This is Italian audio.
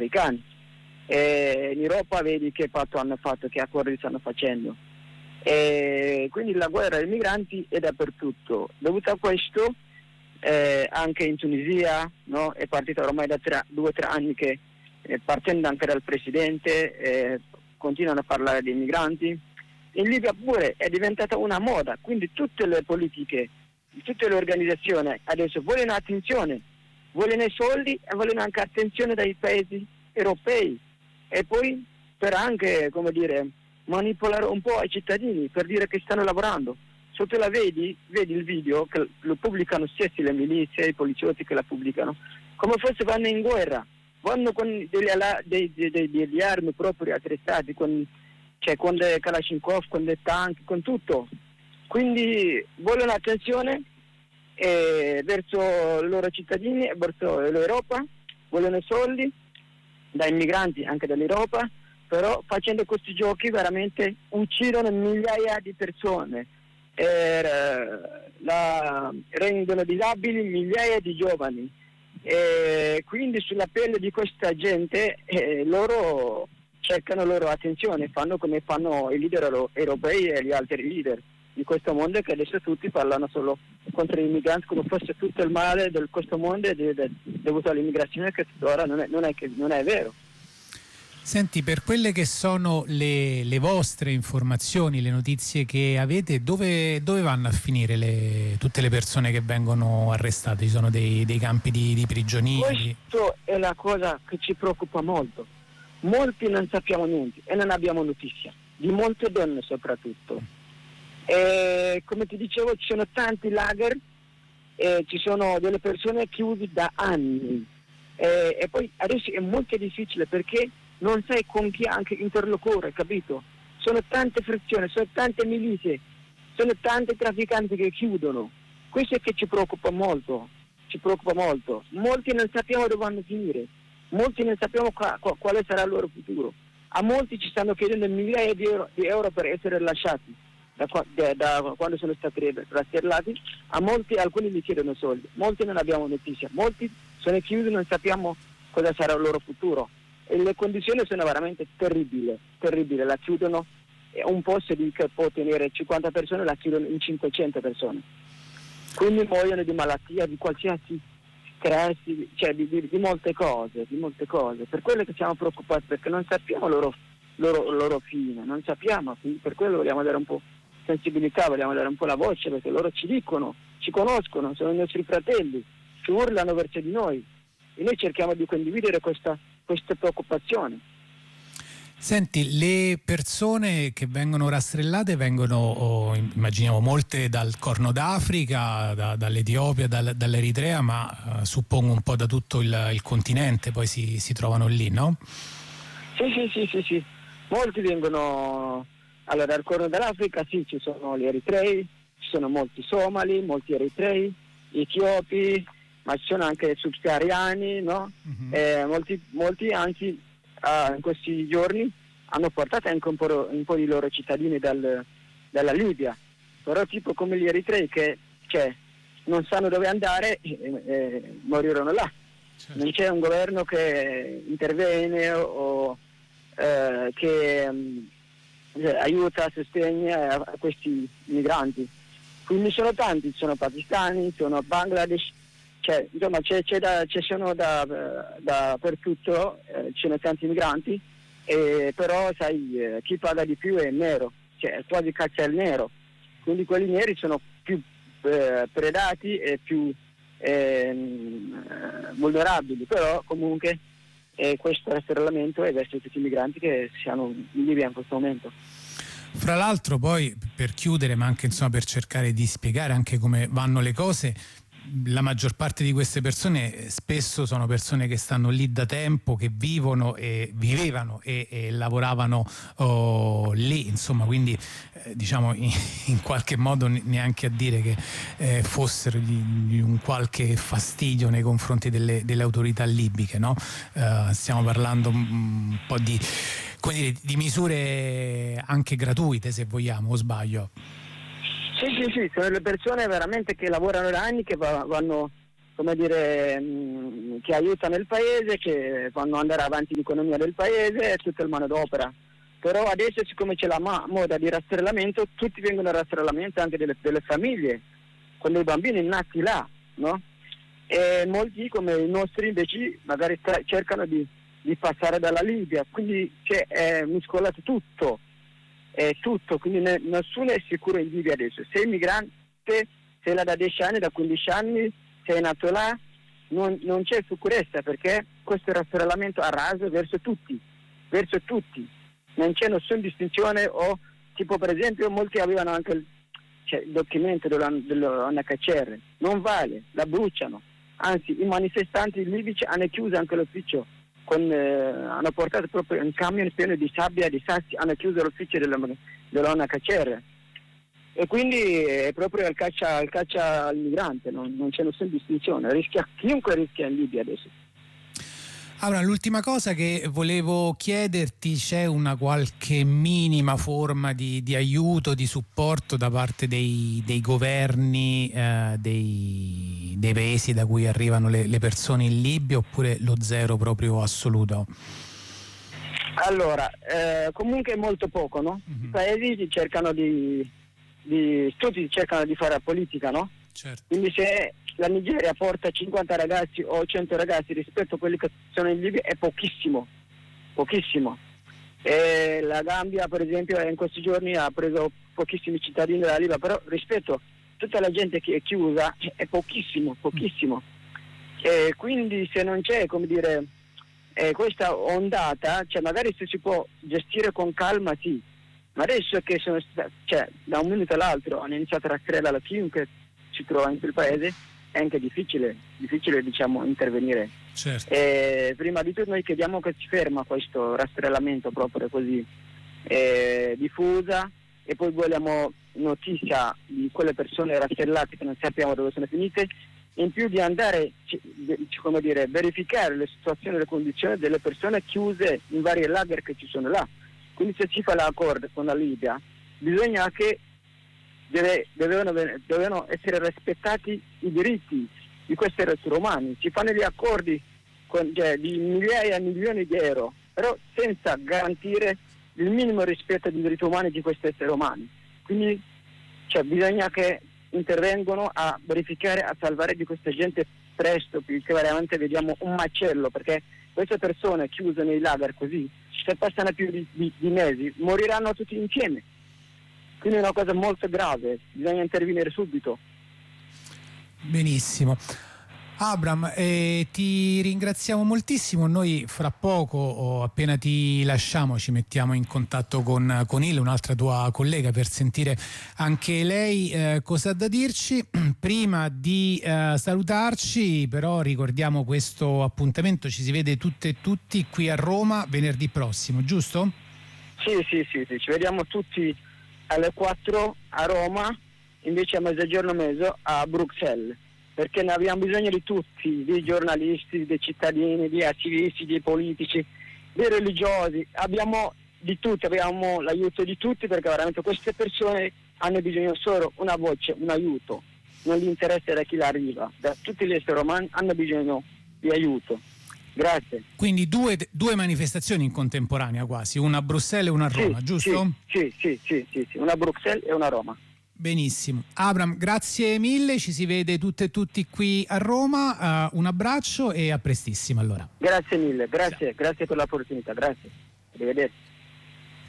africani. E in Europa vedi che patto hanno fatto, che accordi stanno facendo. E quindi la guerra dei migranti è dappertutto. Dovuto a questo anche in Tunisia, no, è partita ormai da 2 o 3 anni che partendo anche dal presidente continuano a parlare dei migranti. In Libia pure è diventata una moda, quindi tutte le politiche, tutte le organizzazioni adesso vogliono attenzione, vogliono i soldi e vogliono anche attenzione dai paesi europei, e poi per anche, come dire, manipolare un po' i cittadini per dire che stanno lavorando. Se tu la vedi il video che lo pubblicano stessi le milizie, i poliziotti che la pubblicano, come fosse vanno in guerra, vanno con degli armi proprio attrezzati, con dei Kalashnikov, con dei tank, con tutto. Quindi vogliono attenzione verso i loro cittadini e verso l'Europa, vogliono soldi dai migranti anche dall'Europa, però facendo questi giochi veramente uccidono migliaia di persone, rendono disabili migliaia di giovani, quindi sulla pelle di questa gente loro cercano loro attenzione, fanno come fanno i leader europei e gli altri leader di questo mondo, che adesso tutti parlano solo contro i migranti come fosse tutto il male di questo mondo dovuto all'immigrazione, che tuttora non è vero. Senti, per quelle che sono le vostre informazioni, le notizie che avete, dove vanno a finire tutte le persone che vengono arrestate? Ci sono dei campi di prigionieri? Questa è la cosa che ci preoccupa molto. Molti non sappiamo niente e non abbiamo notizia, di molte donne soprattutto. Come ti dicevo, ci sono tanti lager, ci sono delle persone chiuse da anni, e poi adesso è molto difficile perché non sai con chi anche interloquire, capito? Sono tante frizioni, sono tante milizie, sono tanti trafficanti che chiudono. Questo è che ci preoccupa molto. Molti non sappiamo dove vanno a finire, molti non sappiamo quale sarà il loro futuro. A molti ci stanno chiedendo migliaia di euro per essere lasciati da quando sono stati rastrellati. Alcuni li chiedono soldi, molti non abbiamo notizia, molti sono chiusi, non sappiamo cosa sarà il loro futuro. E le condizioni sono veramente terribili, la chiudono, un posto che può tenere 50 persone la chiudono in 500 persone, quindi muoiono di malattia, di qualsiasi stress, cioè di molte cose, per quello che siamo preoccupati, perché non sappiamo loro fine, non sappiamo, per quello vogliamo dare un po' sensibilità, vogliamo dare un po' la voce, perché loro ci dicono, ci conoscono, sono i nostri fratelli, ci urlano verso di noi e noi cerchiamo di condividere questa preoccupazione. Senti, le persone che vengono rastrellate vengono, immaginiamo, molte dal Corno d'Africa, dall'Etiopia, dall'Eritrea, ma suppongo un po' da tutto il continente, poi si trovano lì, no? Sì. Molti vengono, allora, dal Corno dell'Africa, sì, ci sono gli eritrei, ci sono molti somali, molti eritrei, etiopi, ma ci sono anche subsahariani, no? Molti anzi in questi giorni hanno portato anche un po' di loro cittadini dalla Libia, però tipo come gli eritrei che non sanno dove andare, morirono là. Certo. Non c'è un governo che interviene o che aiuta, sostegna a questi migranti. Quindi sono tanti, sono pakistani, sono Bangladesh, insomma ci sono dappertutto, ci sono tanti migranti, però sai, chi paga di più è nero, è quasi caccia al nero, quindi quelli neri sono più predati e più vulnerabili, però comunque questo rastrellamento è verso tutti i migranti che siano in Libia in questo momento. Fra l'altro, poi, per chiudere, ma anche insomma per cercare di spiegare anche come vanno le cose, la maggior parte di queste persone spesso sono persone che stanno lì da tempo, che vivevano e lavoravano lì, insomma, quindi diciamo in qualche modo neanche a dire che fossero di un qualche fastidio nei confronti delle autorità libiche, no? Stiamo parlando un po' di misure anche gratuite, se vogliamo, o sbaglio? Sì, sono le persone veramente che lavorano da anni, che vanno come dire, che aiutano il paese, che fanno andare avanti l'economia del paese e tutto il manodopera. Però adesso, siccome c'è la moda di rastrellamento, tutti vengono a rastrellamento, anche delle famiglie, con dei bambini nati là, no? E molti come i nostri invece magari cercano di passare dalla Libia, quindi è miscolato tutto, quindi nessuno è sicuro in Libia adesso. Sei migrante, sei là da 10 anni, da 15 anni, sei nato là, non c'è sicurezza, perché questo rastrellamento a raso verso tutti, non c'è nessuna distinzione, o tipo per esempio molti avevano anche il documento dell'UNHCR, non vale, la bruciano, anzi i manifestanti libici hanno chiuso anche l'ufficio, hanno portato proprio un camion pieno di sabbia e di sassi, hanno chiuso l'ufficio dell'UNHCR. E quindi è proprio il caccia al migrante, non c'è nessuna distinzione, chiunque rischia in Libia adesso. Allora, l'ultima cosa che volevo chiederti, c'è una qualche minima forma di aiuto, di supporto da parte dei governi dei paesi da cui arrivano le persone in Libia, oppure lo zero proprio assoluto? Allora, comunque molto poco, no? I paesi cercano tutti cercano di fare la politica, no? Certo. Quindi se la Nigeria porta 50 ragazzi o 100 ragazzi rispetto a quelli che sono in Libia è pochissimo. E la Gambia, per esempio, in questi giorni ha preso pochissimi cittadini della Libia, però rispetto a tutta la gente che è chiusa è pochissimo. E quindi se non c'è, come dire, questa ondata, magari se si può gestire con calma, sì. Ma adesso che da un minuto all'altro hanno iniziato a rastrellare chiunque si trova in quel paese, è anche difficile diciamo intervenire. Certo. Prima di tutto noi chiediamo che si ferma questo rastrellamento proprio così diffusa, e poi vogliamo notizia di quelle persone rastrellate che non sappiamo dove sono finite, in più di andare come dire, verificare le situazioni e le condizioni delle persone chiuse in vari lager che ci sono là. Quindi se si fa l'accordo con la Libia, bisogna che devono essere rispettati i diritti di questi esseri umani. Si fanno gli accordi di migliaia e milioni di euro, però senza garantire il minimo rispetto dei diritti umani di questi esseri umani. Quindi bisogna che intervengono a verificare, a salvare di questa gente presto, perché veramente vediamo un macello, perché queste persone chiuse nei lager così, se passano più di mesi, moriranno tutti insieme. Quindi è una cosa molto grave, bisogna intervenire subito. Benissimo. Abram, ti ringraziamo moltissimo. Noi fra poco, o appena ti lasciamo, ci mettiamo in contatto con Ile, un'altra tua collega, per sentire anche lei cosa ha da dirci. Prima di salutarci, però, ricordiamo questo appuntamento: ci si vede tutte e tutti qui a Roma venerdì prossimo, giusto? Sì, ci vediamo tutti alle 4 a Roma, invece a mezzogiorno mezzo a Bruxelles, perché ne abbiamo bisogno di tutti, dei giornalisti, dei cittadini, dei attivisti, dei politici, dei religiosi, abbiamo di tutti, abbiamo l'aiuto di tutti, perché veramente queste persone hanno bisogno solo una voce, un aiuto, non gli interessa da chi l'arriva, da tutti gli esseri umani hanno bisogno di aiuto. Grazie. Quindi due manifestazioni in contemporanea quasi, una a Bruxelles e una a Roma, giusto? Sì, una a Bruxelles e una a Roma. Benissimo. Abram, grazie mille, ci si vede tutte e tutti qui a Roma, un abbraccio e a prestissimo allora. Grazie mille, grazie per l'opportunità, grazie. Arrivederci.